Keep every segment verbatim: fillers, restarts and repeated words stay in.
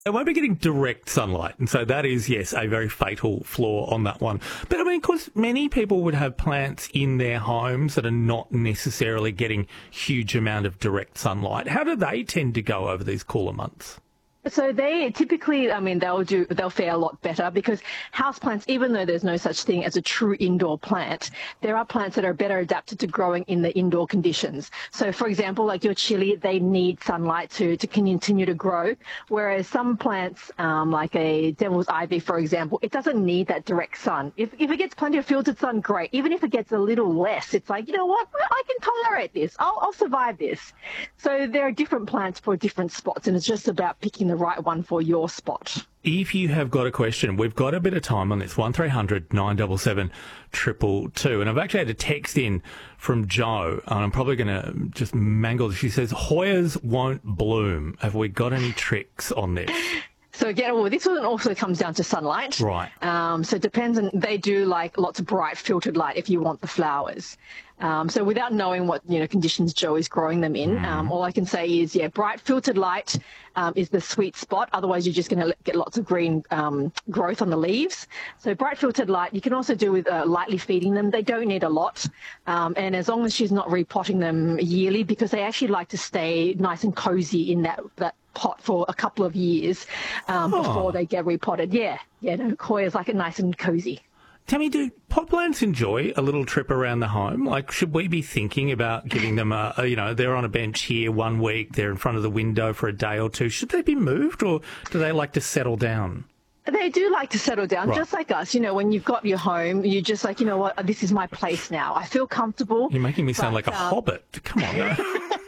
They won't be getting direct sunlight, and so that is, yes, a very fatal flaw on that one. But, I mean, of course, many people would have plants in their homes that are not necessarily getting huge amount of direct sunlight. How do they tend to go over these cooler months? So they typically, I mean, they'll do, they'll fare a lot better because houseplants, even though there's no such thing as a true indoor plant, there are plants that are better adapted to growing in the indoor conditions. So, for example, like your chili, they need sunlight to, to continue to grow, whereas some plants, um, like a devil's ivy, for example, it doesn't need that direct sun. If, if it gets plenty of filtered sun, great. Even if it gets a little less, it's like, you know what, I can tolerate this. I'll, I'll survive this. So there are different plants for different spots, and it's just about picking the right one for your spot. If you have got a question, we've got a bit of time on this, one three hundred nine seven seven two two two. And I've actually had a text in from Jo, and I'm probably going to just mangle this. She says, Hoyas won't bloom. Have we got any tricks on this? So again, well, this one also comes down to sunlight. Right. Um, so it depends on, they do like lots of bright filtered light if you want the flowers. Um, so without knowing what, you know, conditions Jo is growing them in, mm. um, all I can say is, yeah, bright filtered light um, is the sweet spot. Otherwise, you're just going to get lots of green um, growth on the leaves. So bright filtered light, you can also do with uh, lightly feeding them. They don't need a lot. Um, and as long as she's not repotting them yearly, because they actually like to stay nice and cozy in that, that pot for a couple of years um, oh. before they get repotted. Yeah, yeah, no, Hoya's like it nice and cozy. Tammy, do pot plants enjoy a little trip around the home? Like, should we be thinking about giving them a, a, you know, they're on a bench here one week, they're in front of the window for a day or two. Should they be moved, or do they like to settle down? They do like to settle down, right. just like us. You know, when you've got your home, you're just like, you know what, this is my place now. I feel comfortable. You're making me sound but, like a um... hobbit. Come on, no.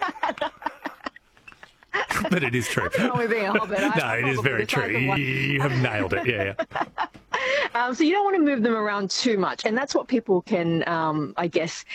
But it is true. Nothing wrong with being a hobbit. No, it is very true. You, you have nailed it, yeah. yeah. Um, so you don't want to move them around too much. And that's what people can, um, I guess,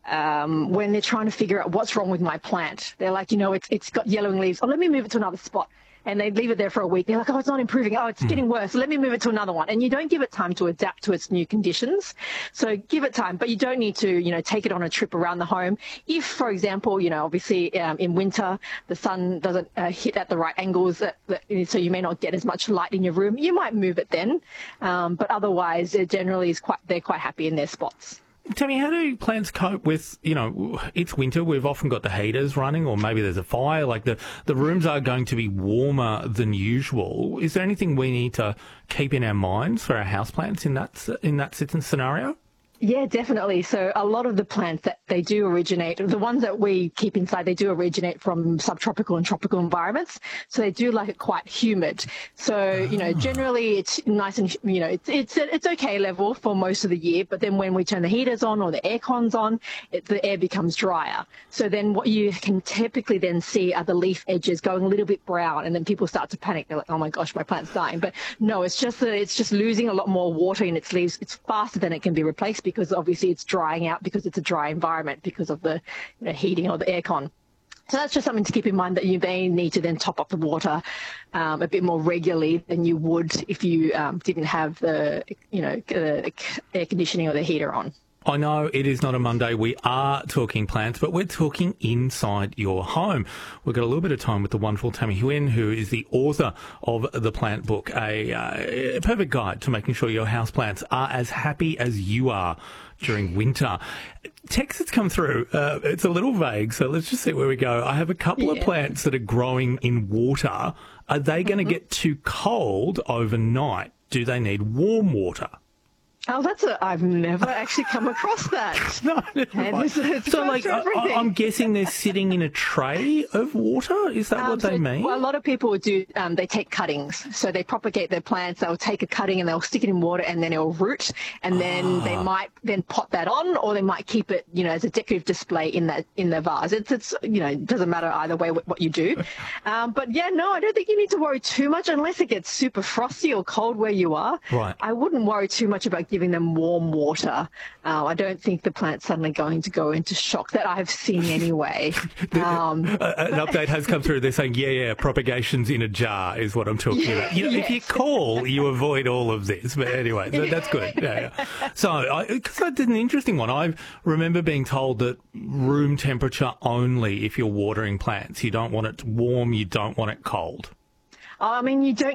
um, when they're trying to figure out what's wrong with my plant. They're like, you know, it's it's got yellowing leaves. Oh, let me move it to another spot. And they leave it there for a week. They're like, oh, it's not improving. Oh, it's mm. getting worse. Let me move it to another one. And you don't give it time to adapt to its new conditions. So give it time, but you don't need to, you know, take it on a trip around the home. If, for example, you know, obviously um, in winter, the sun doesn't uh, hit at the right angles, that, that, so you may not get as much light in your room, you might move it then. Um, but otherwise, it generally is quite, they're quite happy in their spots. Tammy, how do plants cope with, you know, it's winter, we've often got the heaters running, or maybe there's a fire, like the, the rooms are going to be warmer than usual. Is there anything we need to keep in our minds for our houseplants in that, in that scenario? Yeah, definitely. So a lot of the plants that they do originate, the ones that we keep inside, they do originate from subtropical and tropical environments. So they do like it quite humid. So, you know, generally it's nice and, you know, it's it's it's okay level for most of the year. But then when we turn the heaters on or the air cons on, it, the air becomes drier. So then what you can typically then see are the leaf edges going a little bit brown, and then people start to panic. They're like, oh my gosh, my plant's dying. But no, it's just that it's just losing a lot more water in its leaves. It's faster than it can be replaced, because obviously it's drying out because it's a dry environment because of the, you know, heating or the aircon. So that's just something to keep in mind, that you may need to then top up the water um, a bit more regularly than you would if you um, didn't have the, you know, the air conditioning or the heater on. I know it is not a Monday. We are talking plants, but we're talking inside your home. We've got a little bit of time with the wonderful Tammy Huynh, who is the author of The Plant Book, a, uh, a perfect guide to making sure your houseplants are as happy as you are during winter. Text that's come through, uh, it's a little vague, so let's just see where we go. I have a couple yeah. of plants that are growing in water. Are they going to mm-hmm. get too cold overnight? Do they need warm water? Oh, that's a, I've never actually come across that. No, never it's, it's so, like, I, I'm guessing they're sitting in a tray of water? Is that um, what they so, mean? Well, a lot of people would do, um, they take cuttings. So they propagate their plants, they'll take a cutting and they'll stick it in water, and then it'll root, and then ah. they might then pot that on, or they might keep it, you know, as a decorative display in that in the vase. It's, it's you know, it doesn't matter either way what, what you do. Um, but yeah, no, I don't think you need to worry too much unless it gets super frosty or cold where you are. Right. I wouldn't worry too much about giving them warm water. Uh, I don't think the plant's suddenly going to go into shock, that I've seen anyway. Um, uh, an update has come through. They're saying, yeah, yeah, propagation's in a jar is what I'm talking yeah, about. You know, yes. If you call, you avoid all of this. But anyway, so that's good. Yeah, yeah. So, because I, I did an interesting one. I remember being told that room temperature only if you're watering plants. You don't want it warm, you don't want it cold. I mean, you don't